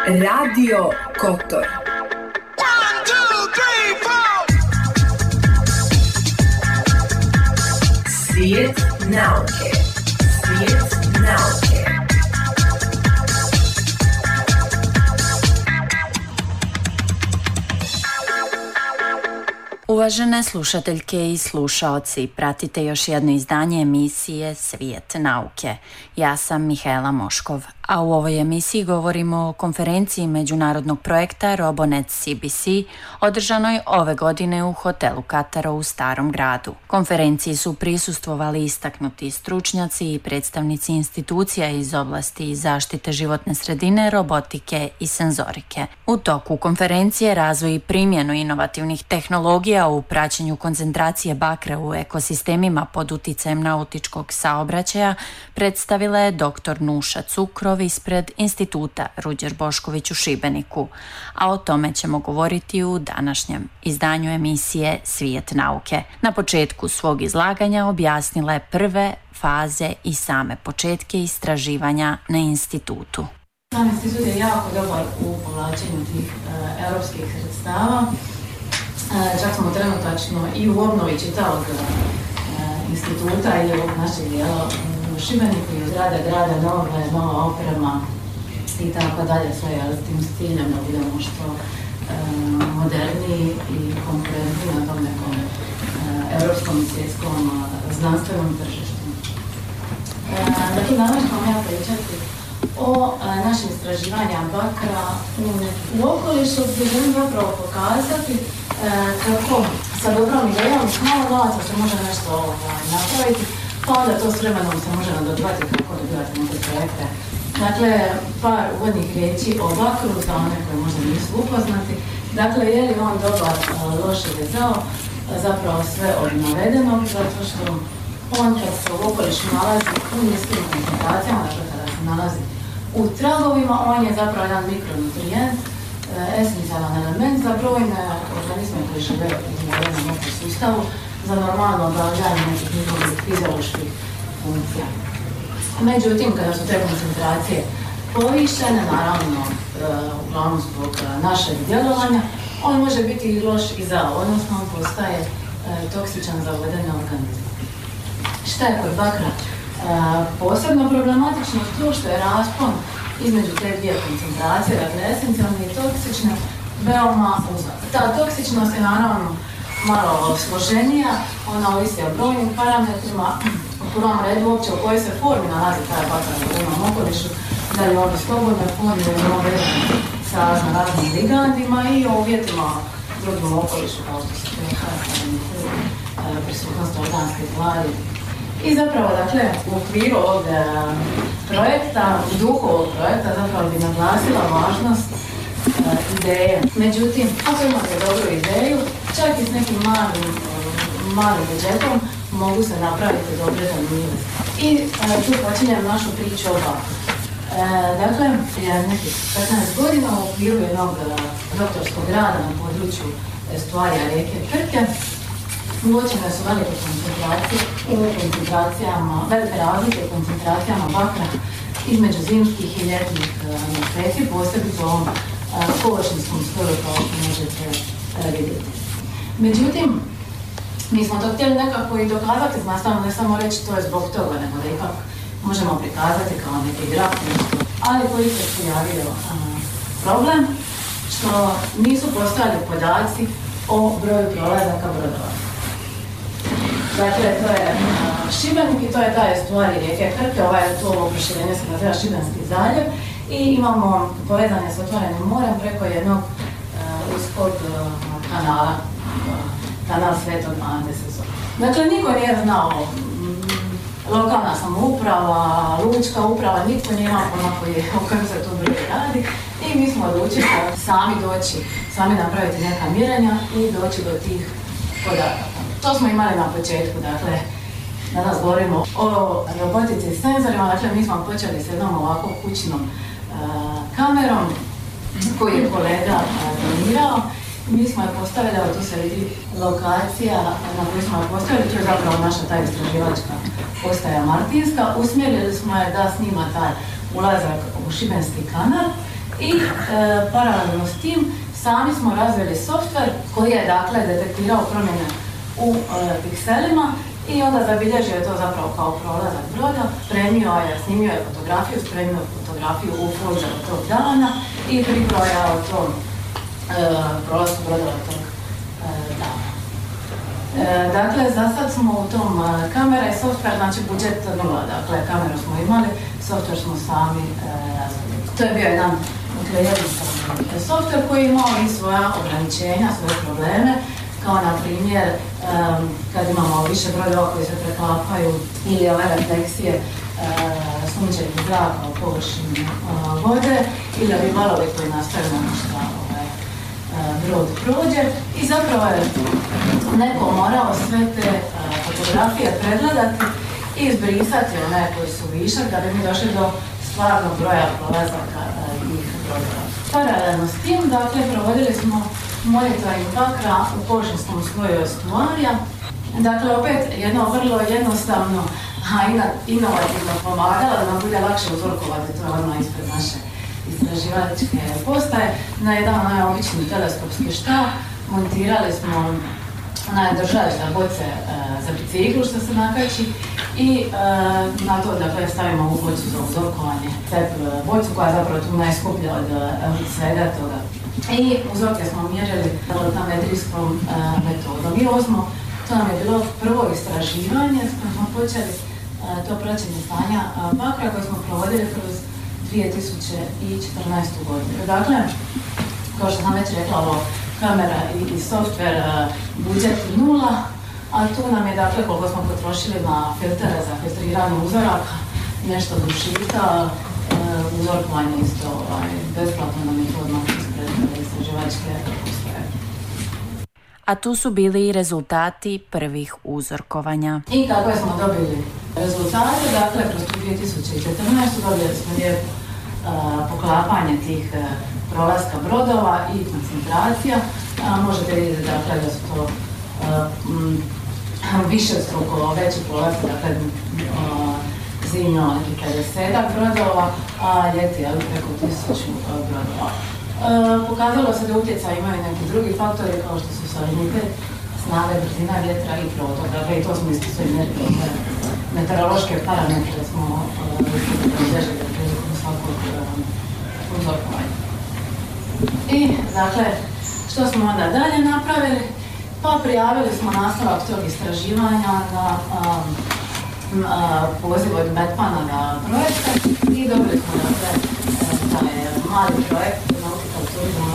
Radio Kotor. Svijet nauke. Svijet nauke. Uvažene slušateljke i slušaoci, pratite još jedno izdanje emisije Svijet nauke. Ja sam Mihaela Moškov, a u ovoj emisiji govorimo o konferenciji međunarodnog projekta Robonet CBC održanoj ove godine u hotelu Kataro u Starom gradu. Konferenciji su prisustvovali istaknuti stručnjaci i predstavnici institucija iz oblasti zaštite životne sredine, robotike i senzorike. U toku konferencije razvoj i primjenu inovativnih tehnologija u praćenju koncentracije bakra u ekosistemima pod uticajem nautičkog saobraćaja predstavila je dr. Nuša Cukrov ispred Instituta Ruđer Bošković u Šibeniku, a o tome ćemo govoriti u današnjem izdanju emisije Svijet nauke. Na početku svog izlaganja objasnila je prve faze i same početke istraživanja na institutu. Sam institut je jako dobar u povlačenju tih europskih sredstava. Čak smo trenutačno i u obnovi čitavog instituta i ovog našeg dijela u Šibeniku i izrade grada nova oprema i tako dalje, sve je tim ciljem da budemo što moderniji i konkurentniji na tom nekom europskom i svjetskom znanstvenom tržištu. Dakle, danas ćemo ja pričati o našim istraživanjima bakra u okolišu, gdje želim zapravo pokazati kako sa dobrom idejom s malo novaca se može nešto napraviti, pa onda to s vremenom se može nadodavati kako dobivati neke projekte. Dakle, par uvodnih riječi o bakru za one koji možda nisu upoznati. Dakle, je li on dobar, loš ili zao? Zapravo sve od navedenog, zato što on kad se u okolišu nalazi u niskim koncentracijama, dakle kada se nalazi u tragovima, on je zapravo jedan mikronutrijent, esencijalan element za brojne organizme koji žive u navedenom ekosustavu, za normalno obavljanje nekih njihovih fizioloških funkcija. Međutim, kada su te koncentracije povišene, naravno, uglavnom zbog našeg djelovanja, on može biti i loš i zao, odnosno on postaje toksičan za uvedene organizme. Šta je kod bakra posebno problematično? To što je raspon između te dvije koncentracije, dakle esencijalne i toksične, veoma uzak. Ta toksičnost je naravno malo složenija, ona ovisi o brojnim parametrima, u prvom redu uopće u kojoj se formi nalazi taj bakar u drugom okolišu, da li ovdje slobodne formi ili on vezan sa raznim ligandima i o uvjetima drugim okolišu kao što su prisutnost organske tvari. I zapravo, dakle, u okviru ovog projekta, u duhu ovog projekta, zapravo bi naglasila važnost ideje. Međutim, ako imate dobru ideju, čak i s nekim malim budžetom, mogu se napraviti dobre zanimljivosti. I tu počinjem našu priču o bakru. Dakle, prije nekih 15 godina u okviru jednog doktorskog rada na području estuarija rijeke Krke, uočene su velike velike razlike u koncentracijama bakra između zimskih i ljetnih mjeseci, posebice u ovom površinskom sloju kao što možete vidjeti. Međutim, mi smo to htjeli nekako i dokazati znanstveno, ne samo reći to je zbog toga, nego da ipak možemo prikazati kao neki graf, ali koji se pojavio problem, što nisu postojali podaci o broju prolazaka brodova. Dakle, to je Šibenik i to je taj estuarij rijeke Krke, ovo proširenje se naziva Šibenski zaljev i imamo povezanje s otvorenim morem preko jednog uskog kanala, kanal Svetog Ante se zove. Dakle, niko nije znao, lokalna samouprava, lučka uprava, nitko nije imao o kojem se tu broju radi i mi smo odlučili sami napraviti neka mjerenja i doći do tih podataka. To smo imali na početku, dakle, danas govorimo o robotici i senzorima, dakle, mi smo počeli s jednom ovako kućnom kamerom koju je kolega donirao. Mi smo je postavili, evo tu se vidi lokacija na koju smo je postavili, to je zapravo naša ta istraživačka postaja Martinska. Usmjerili smo je da snima taj ulazak u Šibenski kanal I paralelno s tim sami smo razvili softver koji je dakle detektirao promjene u pikselima i onda zabilježio je to zapravo kao prolazak broda, snimio je fotografiju, spremio fotografiju u folder tog dana i pribrojao to prolazku brodova tog dana. Dakle, za sad smo u tom kamera i software, znači budžet nula, dakle kameru smo imali, software smo sami razvili. To je bio jedan jednostavan software koji je imao i svoja ograničenja, svoje probleme, kao na primjer kad imamo više brodova koji se preklapaju ili ove refleksije sunčevih zraka u površini vode ili ovi valovi koji nastaju nakon što brod prođe i zapravo je neko morao sve te fotografije pregledati i izbrisati one koji su višak da bi mi došli do stvarnog broja prolazaka tih brodova. Paralelno s tim, dakle, provodili smo monitoring bakra u površinskom sloju estuarija. Dakle, opet jedno vrlo jednostavno, a inovativno pomagalo da nam bude lakše uzorkovati, to je odmah ispred naše istraživačke postaje. Na jedan obični teleskopski štap montirali smo držač za boce za biciklu što se nakači i na to dakle stavimo ovu bocu za uzorkovanje, bocu koja je zapravo tu najskuplja od svega toga. I uzorke smo mjerili voltametrijskom metodom. I to nam je bilo prvo istraživanje s kojim smo počeli to praćenje stanja bakra koje smo provodili kroz 2014. godinu. Dakle, kao što sam već rekla, ovo kamera i software budžet nula, a tu nam je dakle koliko smo potrošili na filtere za filtriranje uzoraka, nešto dušika, uzorkovanje isto besplatno nam je to odmah ispred istraživačke postaje. A tu su bili i rezultati prvih uzorkovanja. I kako smo dobili rezultate, dakle kroz 2014. dobili smo lijepo poklapanje tih prolaska brodova i koncentracija. Možete vidjeti dakle da su to više struko veći prolazi, dakle zimno nekih 50 brodova, a ljeti preko 1000 brodova. Pokazalo se da utjecaj imaju neki drugi faktori kao što su salinitet, snaga, brzina vjetra i protok. Dakle, i to smo isto sve mjerili. Meteorološke parametre smo izražili prilikom svakog uzorkovanja. I, dakle, što smo onda dalje napravili? Pa prijavili smo nastavak tog istraživanja na poziv od Metpana na projekte i dobili smo dakle taj mali projekt Nautical Tourism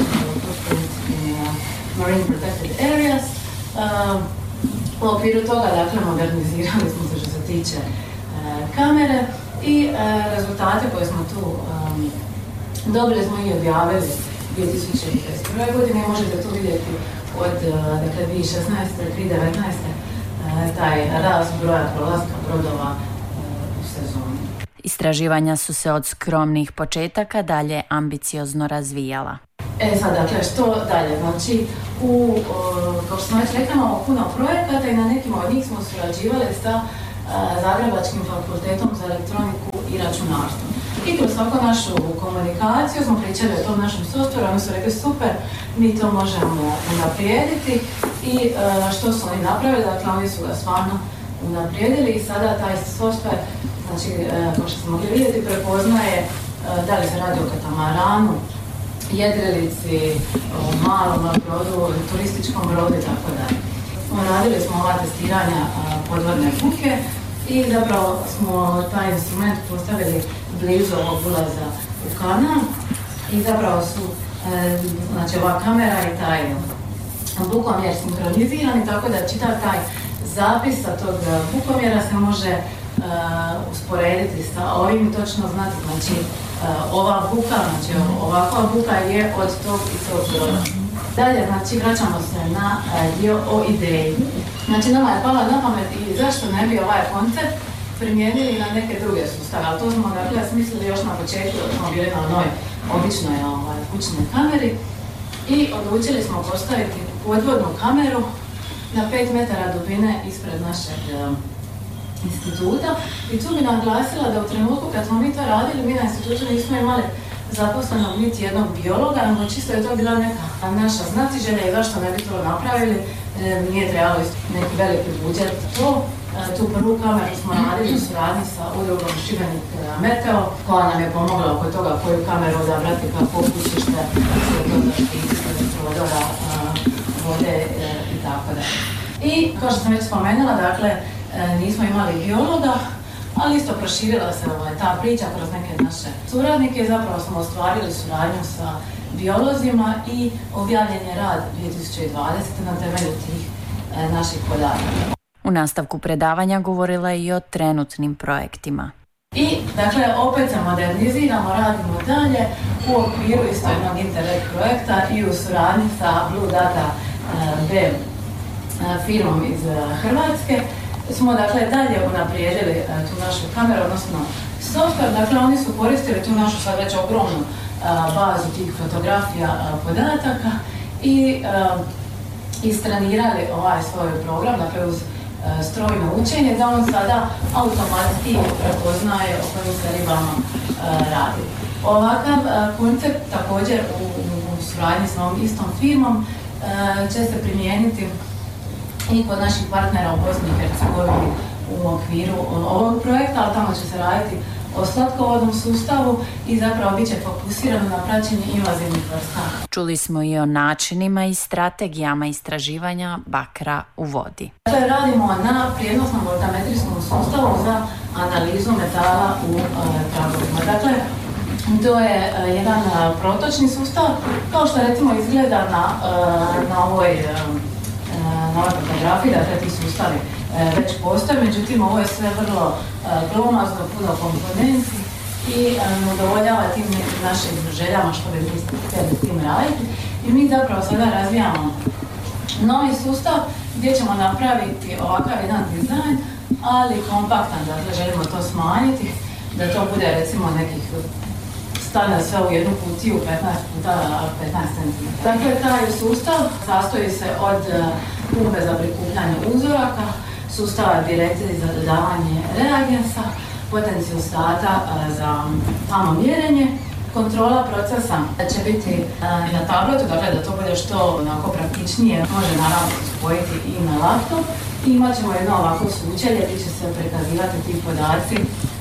Marine Protected Areas. U okviru toga dakle modernizirali smo se što se tiče kamere i rezultate koje smo tu dobili smo i objavili 2021. godine. Možete tu vidjeti od dakle, 2016. do 2019. taj rast broja prolaska brodova u sezoni. Istraživanja su se od skromnih početaka dalje ambiciozno razvijala. Sad, dakle, što dalje? Znači, kao što smo već rekli, imamo puno projekata i na nekim od njih smo surađivali sa Zagrebačkim fakultetom za elektroniku i računarstvo. I kroz svaku našu komunikaciju smo pričali o tom našem softveru, oni su rekli super, mi to možemo unaprijediti i što su oni napravili, dakle oni su ga stvarno unaprijedili i sada taj softver, znači kao što smo mogli vidjeti, prepoznaje da li se radi o katamaranu, jedrilici, o malom brodu, turističkom brodu i tako dalje. Radili smo ova testiranja podvodne buke i zapravo smo taj instrument postavili blizu ovog ulaza u kanal i zapravo su znači ova kamera i taj bukomjer sinkronizirani tako da čitav taj zapis sa tog bukomjera se može usporediti sa ovim i točno znati, znači ova buka, znači ovakva buka je od tog i tog broda. Dalje, znači, vraćamo se na dio o ideji. Znači, nama je pala na pamet i zašto ne bi ovaj koncept primijenili na neke druge sustave, ali to smo dakle smislili još na početku, da smo bili na onoj običnoj kućnoj kameri i odlučili smo postaviti podvodnu kameru na 5 metara dubine ispred našeg instituta i tu bi naglasila da u trenutku kad smo mi to radili, mi na institutu nismo imali zaposlenog niti jednog biologa, no čisto je to bila neka naša znatiželja i zašto ne bi to napravili, nije trebalo neki veliki budžet to. Tu prvu kameru smo radili u suradnji sa udrugom Šibenik Meteo, koja nam je pomogla oko toga koju kameru odabrati kako kućište, prodora, vode i tako da. I kao što sam već spomenula, dakle, nismo imali biologa, ali isto proširila se ta priča kroz neke naše suradnike. Zapravo smo ostvarili suradnju sa biolozima i objavljen je rad 2020. na temelju tih naših podataka. U nastavku predavanja govorila je i o trenutnim projektima. I, dakle, opet se moderniziramo, radimo dalje u okviru isto jednog Interreg projekta i u suradnji sa Blue Data B firmom iz Hrvatske smo, dakle, dalje unaprijedili tu našu kameru, odnosno software. Dakle, oni su koristili tu našu sad već ogromnu bazu tih fotografija podataka i istrenirali ovaj svoj program, dakle, uz strojno učenje, da on sada automatski prepoznaje o kojim se ribama radi. Ovakav koncept također u suradnji s ovom istom firmom će se primijeniti i kod naših partnera u Bosni i Hercegovini u okviru ovog projekta, ali tamo će se raditi o slatkovodnom sustavu i zapravo bit će fokusirano na praćenje invazivnih vrsta. Čuli smo i o načinima i strategijama istraživanja bakra u vodi. Dakle, radimo na prijenosnom voltametrijskom sustavu za analizu metala u tragovima. Dakle, to je jedan protočni sustav, kao što recimo izgleda na ovoj fotografiji, dakle ti sustavi već postoje, međutim ovo je sve vrlo glomazno, puno komponenti i udovoljava tim našim željama što bi mi htjeli s tim raditi. I mi zapravo sada razvijamo novi sustav gdje ćemo napraviti ovakav jedan dizajn, ali kompaktan, dakle želimo to smanjiti, da to bude recimo nekih stane sve u jednu kutiju 15 puta 15 cm. Dakle, taj sustav sastoji se od pumpe za prikupljanje uzoraka, sustava direkcije za dodavanje reagensa, potencijostata za samo mjerenje, kontrola procesa će biti na tabletu, dakle da to bude što onako praktičnije, može naravno spojiti i na laptop. I imat ćemo jedno ovako sučelje gdje će se prikazivati ti podaci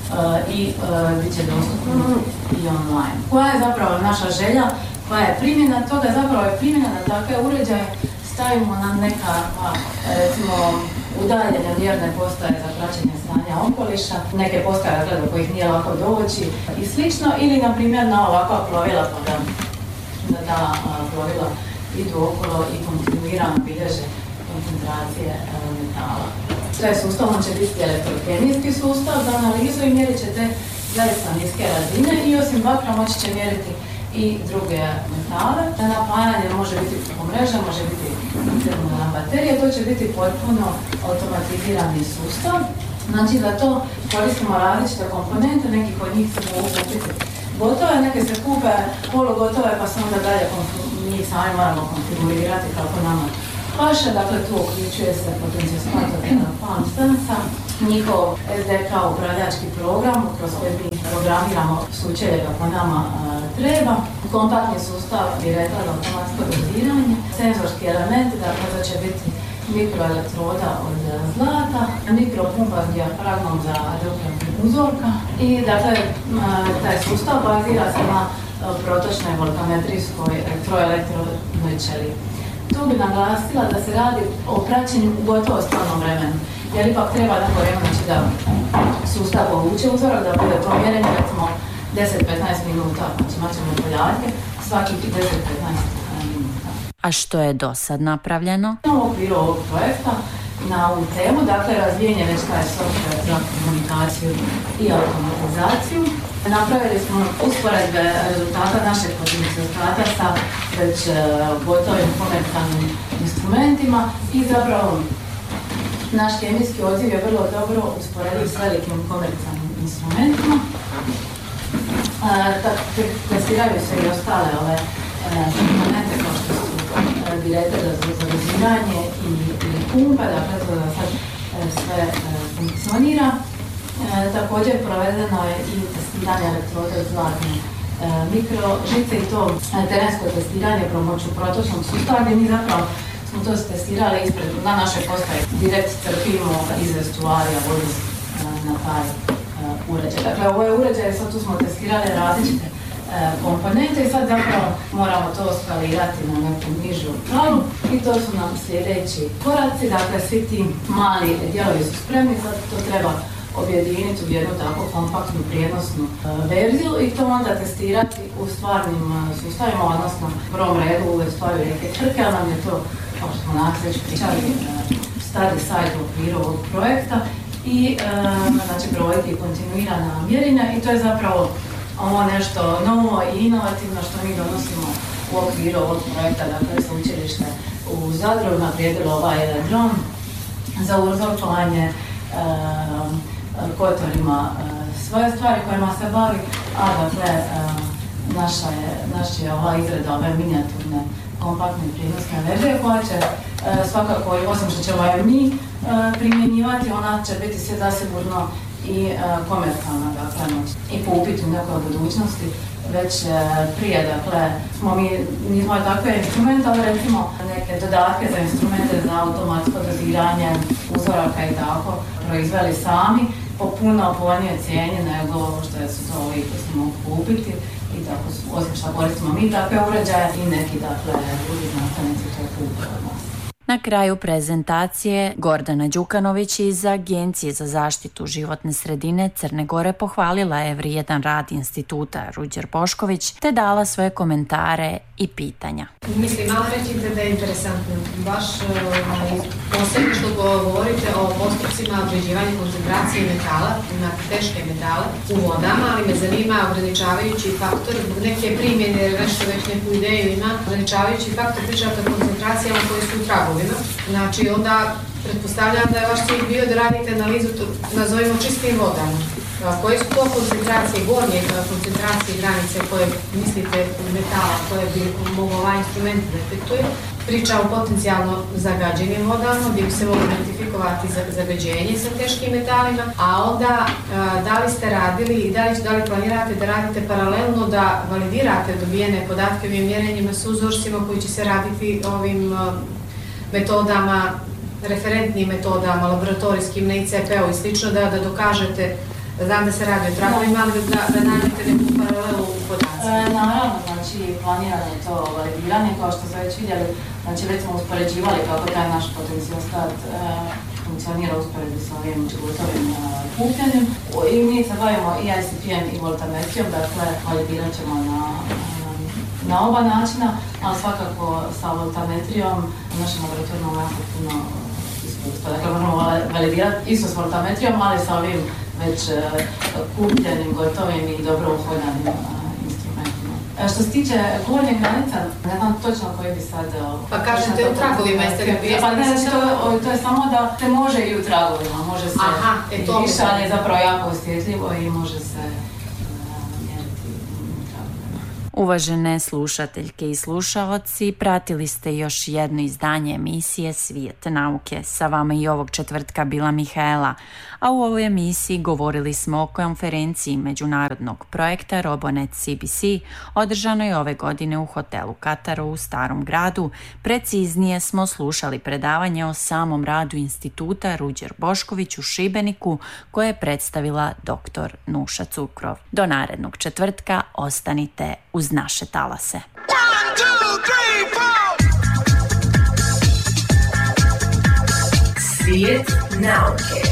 i bit će dostupno i online. Koja je zapravo naša želja, koja je primjena toga, zapravo je primjena da takve uređaje stavimo na neka, recimo, udaljene mjerne postaje za praćenje stanja okoliša, neke postaje do kojih nije lako doći i slično, ili na primjer na ovakva plovila, pa da ta plovila idu okolo i kontinuirano bilježe koncentracije metala. Taj sustav će biti elektrokemijski sustav za analizu i mjerit će te zaista niske razine i osim bakra moći će mjeriti i druge metale. Napajanje može biti preko mreža, može biti na baterije, to će biti potpuno automatizirani sustav. Znači za to koristimo različite komponente, neki od njih se mogu kupiti gotove, neke se kupe polugotove pa se onda dalje njih sami moramo konfigurirati kako nama paše. Dakle, tu uključuje se potencijostat Palm Sensa, njihov SDK upravljački program kroz koji mi programiramo sučelje kako nama treba, kompaktni sustav direktno za automatsko doziranje, senzorski elementi, dakle da će biti mikroelektroda od zlata, mikropumpa s dijafragmom za dopremu uzorka i dakle taj sustav bazira se na protočnoj voltametrijskoj troelektrodnoj ćeliji. Tu bi naglasila da se radi o praćenju u gotovo stvarnom vremenu, jer ipak treba neko vrijeme da sustav povuče uzorak, da bude to mjerenje recimo 10-15 minuta, znači imat ćemo podatke svakih 10-15 minuta. A što je do sad napravljeno? U okviru ovog projekta na ovu temu, dakle razvijen je već taj software za komunikaciju i automatizaciju. Napravili smo usporedbe rezultata našeg potencijostata sa već gotovim komercijalnim instrumentima i zapravo naš kemijski odziv je vrlo dobro usporediv s velikim komercijalnim instrumentima. Testiraju se i ostale ove komponente kao što su direktor za doziranje i pumpe, dakle to da sad sve funkcionira. Također provedeno je i testiranje elektrode zlatne mikrožice i to terensko testiranje pomoću protočnog sustava gdje mi zapravo smo to testirali ispred, na našoj postaji. Direkt crpimo iz restuarija vodu na taj uređaj. Dakle, ovo je uređaj, sad tu smo testirali različite komponente i sad zapravo moramo to skalirati na neku nižu tralu i to su nam sljedeći koraci. Dakle, svi ti mali dijelovi su spremni, sad to treba objediniti u jednu tako kompaktnu prijenosnu verziju i to onda testirati u stvarnim sustavima, odnosno u prvom redu u stvari neke tvrtke, ali nam je to, kao što smo danas već pričali, study site u okviru ovog projekta i znači brojiti kontinuirana mjerenja i to je zapravo ovo nešto novo i inovativno što mi donosimo u okviru ovog projekta, dakle sveučilište u Zadru naprijedilo ovaj dron za uzorkovanje kotorima svoje stvari kojima se bavi, a dakle naša je ova izrada ove minijaturne kompaktne prijenosne verzije koja će svakako, osim što ćemo je mi primjenjivati, ona će biti sve zasigurno i komercijalna, dakle, i po upitu nekoj budućnosti, već prije, dakle, nismo takve instrumente, ali recimo neke dodatke za instrumente za automatsko doziranje uzoraka i tako proizveli sami po puno povoljnijoj cijeni nego što su to ovi koji smo mogu kupiti i tako, osim što koristimo mi takve uređaje i neki, dakle, drugi znanstvenici to kupuju od nas. Na kraju prezentacije Gordana Đukanović iz Agencije za zaštitu životne sredine Crne Gore pohvalila je vrijedan rad instituta Ruđer Bošković te dala svoje komentare i pitanja. Mislim, malo rećite da je interesantno. Baš posebno što govorite o postupcima određivanja koncentracije metala, na teške metale u vodama, ali me zanima ograničavajući faktor, neke primjene, nešto već neku ideju ima, ograničavajući faktor pričate o koncentracijama koje su u tragovima. Znači, onda pretpostavljam da je vaš cilj bio da radite analizu, nazovimo čistim vodama. Koje su to koncentracije, gornje koncentracije granice koje mislite metala, koje bi mogu ovaj instrument detektuje? Priča o potencijalno zagađenim vodama gdje bi se mogli identifikovati zagađenje sa teškim metalima, a onda da li ste radili i da li planirate da radite paralelno da validirate dobijene podatke ovim mjerenjima s uzorcima koji će se raditi ovim metodama, referentnim metodama, laboratorijskim, na ICP-u i slično, da dokažete. Znam da se radi o tragovima, ali da nađete neku paralelu u podacima. Naravno, znači planirano je to validiranje, kao što ste već vidjeli, znači već smo uspoređivali kako taj naš potencijostat funkcionira usporedbi sa ovim gotovim kupljenim. I mi se bavimo i ICP-em i voltametrijom, dakle validirat ćemo na oba načina, ali svakako sa voltametrijom u našem laboratoriju jako puno iskustva. Dakle, možemo validirati isto s voltametrijom, ali sa ovim već kupljenim, gotovim i dobro uhodanim instrumentima. Što se tiče gornjeg granica, ne znam točno koji bi sad... Pa kažete u tragovima jeste ga bijesti? Pa ne, to je samo da se može i u tragovima, može se i više, ali je zapravo jako osjetljivo i može se mjeriti u tragovima. Uvažene slušateljke i slušaoci, pratili ste još jedno izdanje emisije Svijet nauke. Sa vama i ovog četvrtka bila Mihaela, a u ovoj emisiji govorili smo o konferenciji međunarodnog projekta Robonet CBC održanoj ove godine u hotelu Kataro u Starom gradu. Preciznije smo slušali predavanje o samom radu instituta Ruđer Bošković u Šibeniku koje je predstavila dr. Nuša Cukrov. Do narednog četvrtka ostanite uz naše talase. 1, 2, 3, 4. Svijet nauke.